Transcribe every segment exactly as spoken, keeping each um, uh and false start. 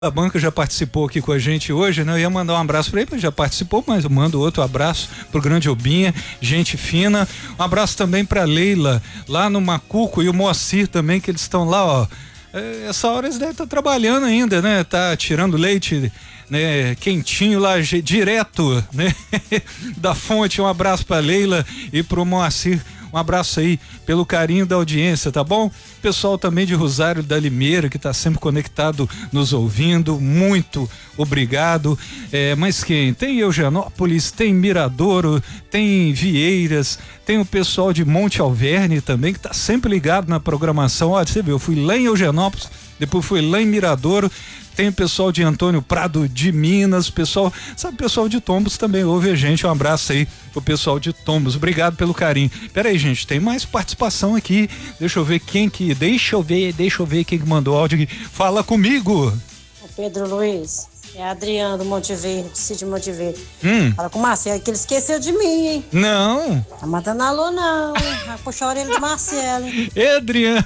A banca já participou aqui com a gente hoje, né? Eu ia mandar um abraço para ele, mas já participou, mas eu mando outro abraço pro grande Obinha, gente fina. Um abraço também pra Leila, lá no Macuco, e o Moacir também, que eles estão lá, ó. É, essa hora eles devem estar trabalhando ainda, né? Tá tirando leite, né? Quentinho lá, direto, né? Da fonte. Um abraço pra Leila e pro Moacir. Um abraço aí pelo carinho da audiência, tá bom? Pessoal também de Rosário da Limeira, que tá sempre conectado, nos ouvindo, muito obrigado. É, mas quem? Tem Eugenópolis, tem Miradouro, tem Vieiras, tem o pessoal de Monte Alverne também, que tá sempre ligado na programação. Olha, você viu, eu fui lá em Eugenópolis, depois fui lá em Miradouro. Tem o pessoal de Antônio Prado de Minas, pessoal, sabe, o pessoal de Tombos também ouve a gente. Um abraço aí pro pessoal de Tombos, obrigado pelo carinho. Pera aí, gente, tem mais participação aqui. Deixa eu ver quem que, deixa eu ver, deixa eu ver quem que mandou áudio aqui. Fala comigo. O Pedro Luiz, é Adriano do Monte Verde, Cid Monte Verde. Hum. Fala com o Marcelo, que ele esqueceu de mim, hein? Não. Tá mandando alô não, vai puxar a orelha do Marcelo, hein? É, Adriano.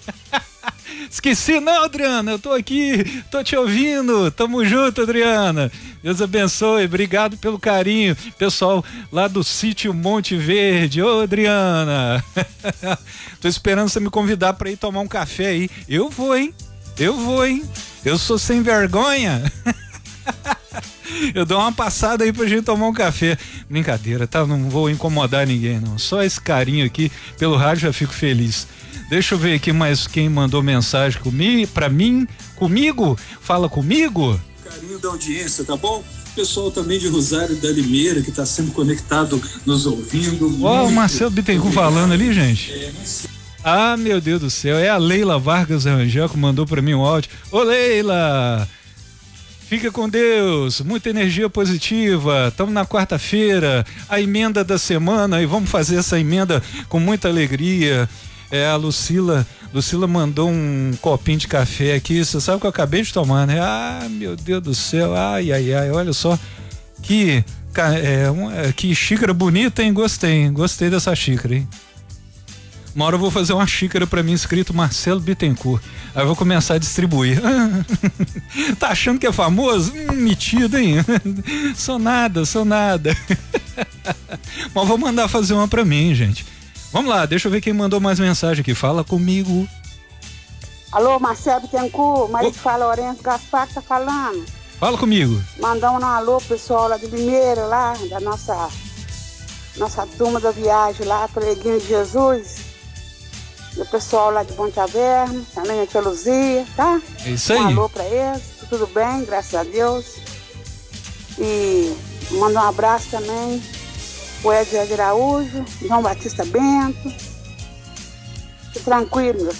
Esqueci não, Adriana, eu tô aqui, tô te ouvindo, tamo junto, Adriana, Deus abençoe, obrigado pelo carinho, pessoal lá do sítio Monte Verde. Ô, Adriana, tô esperando você me convidar pra ir tomar um café aí. Eu vou, hein, eu vou, hein, eu sou sem vergonha. Eu dou uma passada aí pra gente tomar um café. Brincadeira, tá? Não vou incomodar ninguém, não. Só esse carinho aqui pelo rádio já fico feliz. Deixa eu ver aqui mais quem mandou mensagem comigo, pra mim, comigo. Fala comigo. Carinho da audiência, tá bom? Pessoal também de Rosário da Limeira, que tá sempre conectado, nos ouvindo. Ó, o Marcelo Bittencourt falando ali, gente. É, mas... Ah, meu Deus do céu, é a Leila Vargas Rangel que mandou pra mim um áudio. Ô, Leila! Fica com Deus, muita energia positiva, estamos na quarta-feira, a emenda da semana, e vamos fazer essa emenda com muita alegria. É, a Lucila, Lucila mandou um copinho de café aqui, você sabe que eu acabei de tomar, né? Ah, meu Deus do céu, ai, ai, ai, olha só, que, é, um, é, que xícara bonita, hein? Gostei, gostei dessa xícara, hein? Uma hora eu vou fazer uma xícara pra mim escrito Marcelo Bittencourt. Aí eu vou começar a distribuir. Tá achando que é famoso? Hum, metido, hein? Sou nada, sou nada. Mas vou mandar fazer uma pra mim, gente. Vamos lá, deixa eu ver quem mandou mais mensagem aqui. Fala comigo. Alô, Marcelo Bittencourt, marido oh. Fala, Lourenço Gaspar que tá falando. Fala comigo. Mandar um alô, pessoal lá de Limeira, lá, da nossa, nossa turma da viagem lá, Preguinho de Jesus. E o pessoal lá de Monte Alverne, também a tia Luzia, tá? É isso aí. Um alô pra eles, tudo bem, graças a Deus. E manda um abraço também o Edgar Araújo, João Batista Bento. E tranquilos.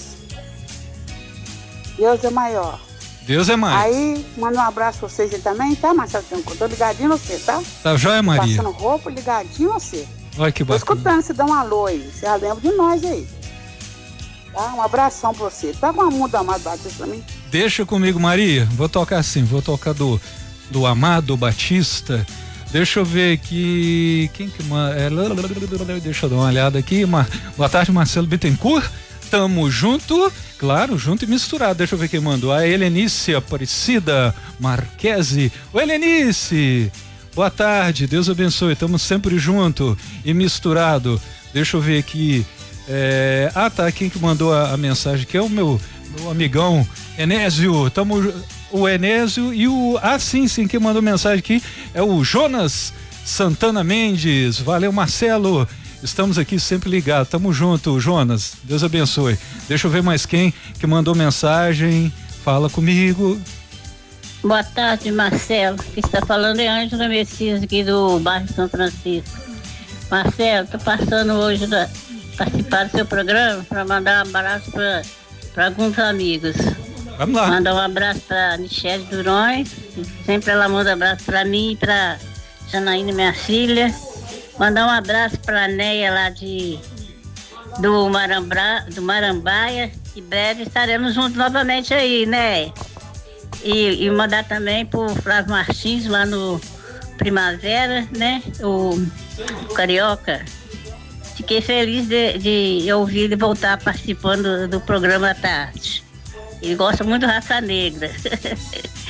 Deus é maior. Deus é mais. Aí, manda um abraço pra vocês aí também, tá, Marcelo? Tô ligadinho em você, tá? Tá joia, Maria? Passando roupa, ligadinho em você. Olha que bacana. Tô escutando, você dá um alô aí. Você já lembra de nós aí. Tá? Um abração pra você. Tá com a muda Amado Batista pra mim? Deixa comigo, Maria. Vou tocar assim, vou tocar do, do Amado Batista. Deixa eu ver aqui. Quem que manda? É, deixa eu dar uma olhada aqui. Boa tarde, Marcelo Bittencourt. Tamo junto, claro, junto e misturado. Deixa eu ver quem mandou. A Helenice Aparecida Marquese. Ô, Helenice, boa tarde, Deus abençoe. Tamo sempre junto e misturado. Deixa eu ver aqui. É... Ah, tá. Quem que mandou a, a mensagem aqui é o meu, meu amigão Enésio. Tamo. O Enésio e o. Ah, sim, sim. Quem mandou mensagem aqui é o Jonas Santana Mendes. Valeu, Marcelo. Estamos aqui sempre ligados. Tamo junto, Jonas. Deus abençoe. Deixa eu ver mais quem que mandou mensagem. Fala comigo. Boa tarde, Marcelo. Quem está falando é Ângela Messias, aqui do bairro São Francisco. Marcelo, tô passando hoje da, participar do seu programa para mandar um abraço para alguns amigos. Vamos lá. Mandar um abraço para Michele Durões. Sempre ela manda um abraço para mim e para Janaína, minha filha. Mandar um abraço para a Neia lá de, do, Marambra, do Marambaia. Em breve estaremos juntos novamente aí, né? E, e mandar também para o Flávio Martins lá no Primavera, né? O, o Carioca. Fiquei feliz de, de ouvir ele voltar participando do, do programa à tarde. Ele gosta muito de raça negra.